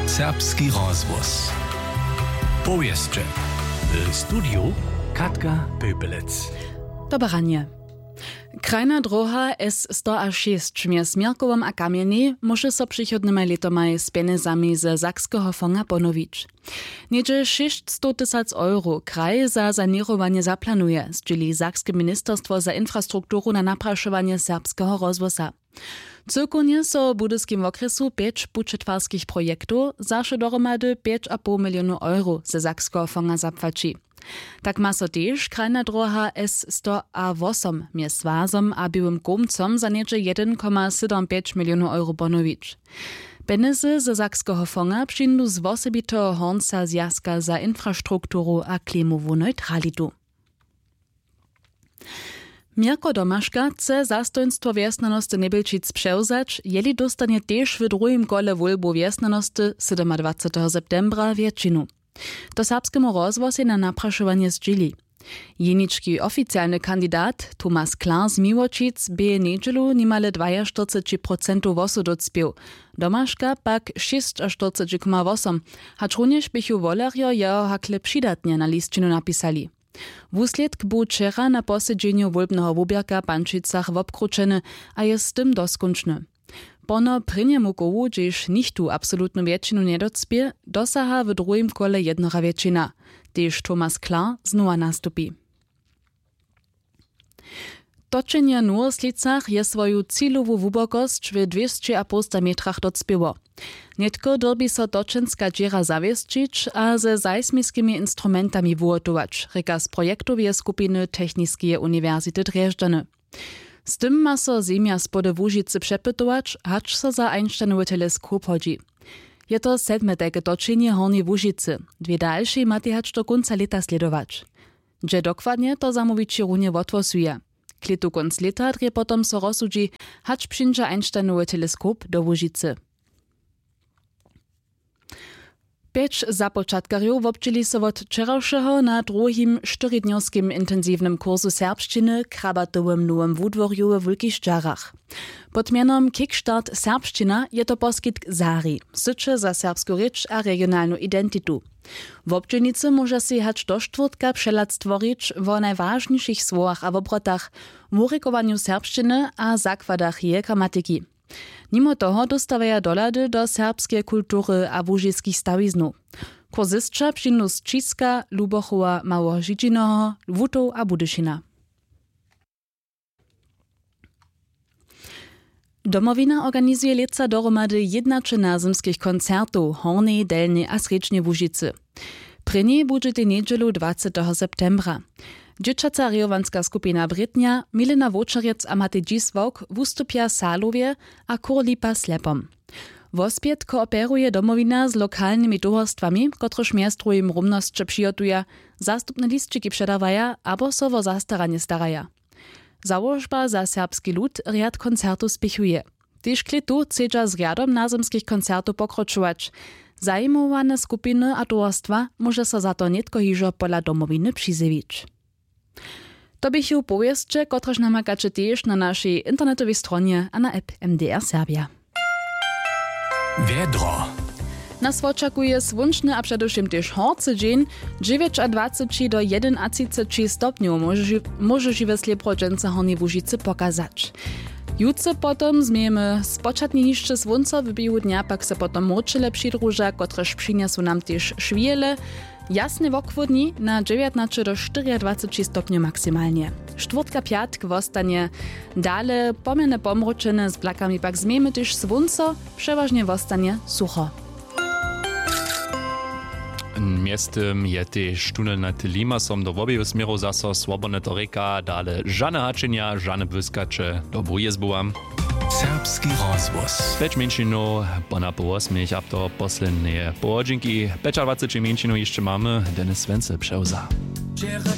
Serbski rozhłos. Powieście. W studiu Katka Pöpelec. Dobranie. Krajna droha S106 mjez Mirkovom a Kamieni może so przychodnymi letami z pieniędzami ze Sakskiego fonda ponowić. Niedzie 600 000 euro kraj za sanerowanie zaplanuje, zdzieli Sakskie Ministerstwo za infrastrukturu na napraszowanie serbskiego rozwoza. Cyrkunie so w budyskim okresu 5 budżetwarskich projektów zawsze dohromady 5,5 miliona euro ze Sakskiego fonda zapłaci. Tak ma so też krajna droha S108 mjez Wazom a Biłym Gomcom za niedzie 1,75 miliona euro ponowić. Pieniądze ze Sakskiego fonda przyjdą z osobitego Hornca Zjazka za infrastrukturu a klimową neutralitu. Mirko Domaszka chce zastojnstwo wjesnanosti Nebelčic převzać, jeli dostanie też w drugim kole volbu wjesnanosti 27. septembra většinu. To serbskiemu rozwozie na napraszowanie zdzieli. Jenički oficjalny kandidat Tomasz Klar z Miłočic by niedzielu nimale 42% wosu docpił. Domaszka pak 46,8%, hacz również bychu wolerjo jeho hakle přidatnie na listčinu napisali. Wusledk był wczera na posiedzeniu wolbnego wubierka w Pančicach wobkručeny, a jest z tym doskonczny. Pono prynjemu kołu, gdzież nichtu absolutną większość nie docpie, dosaha w drugim kole jednora większość. Też Tomasz Klar znowu nastupi. Toczenie na Nurslicach je swoją cílovú wubokost w 200,5 metrach docpieło. Netko derbi so toczenska dziera zawieszczyć, a ze seismickimi instrumentami wuotować, reka z projektowej skupiny Techniskie Uniwersity Dresdeny. Z tym ma so Ziemia spode Łužicy przepytować, hacz so za Einsteinowy teleskop chodzi. Je to 7. takie toczenie Hornej Łužicy, dwie dalsze maty hacz do końca leta sledować. Gdzie dokładnie to zamówić runie wotwosuje. Kletu konc leta drie potom so rozsudzi, hacz przyjdzie Einsteinowy teleskop do Łužicy. 5 započatkarjów občili so od wczorajszego na drugim 4-dniowskim intensywnym kursu serbszczyny krabatowym nowym wudworju w Wielkich Szczarach. Pod mianom Kickstart Serbszczyna je to poskitk Zari, sycze za serbską rzecz a regionalną identitu. W obczynicy może si hacz do czwartka przelat stworzyć o najważniejszych słowach a obrotach, w urykowaniu serbszczyny a zakładach jej gramatyki. Mimo toho dostawaja dolady do serbskiej kultury a łužickich stawiznów. Kursystka przyjdą z Čiska, Lubochowa, Małego Židžinoho, Lwutów a Budyšina. Domowina organizuje leca dohromady 11 zimskich koncertów Hornej, Delnej a Srečnej Łužicy. Prynji bude tej niedzielu 20. septembra. Dzieciaca riowanska skupina Brytnia, Milena Wočerec a Matej Dziswok wystupia Salowie a Kurlipa Slepom. Wospiet kooperuje domowina z lokalnymi towarstwami, kotreż miasto im rumnosće přijotuje, zastupne listčiki předavaja abo so wo zastaranie staraja. Założba za serbski lud riad koncertu spichuje. Tyż kletu chcedža z riadom nazemskich koncertów pokročować. Zajmowane skupiny a towarstwa może so za to netko hižo pola domowiny přizewić. To bychu powieście, kotreż namakacie też na naszej internetowej stronie a na app MDR Serbia. Wiedro. Nas oczekuje słoneczny a przedewším też horcy dzień, 29 do 31 stopniów może żywe sleprodżence Hornej Łužicy pokazać. Jutce potom zmiejemy spočatnie niższe słońce, w biegu dnia pak se potom murčile přidruža, kotrež przyniosą nam też szwiele, jasne wokwodni na 19 do 24 stopni maksymalnie. Czwartka piatk wostanie dale pomierne pomročene z blakami pak zmiejemy też słońce, przeważnie wostanie sucho. Miestem je też tunel nad Limasom do obie smerów zaso swobodne to reka, dale żadne haczenia, żadne błyskacze, dobru jest byłam. Serbski rozhłos. 5 mięczynów, ponad po 8, a to poslednie połodzinki. 25 mięczynów jeszcze mamy, Denis Wenzel przeuza.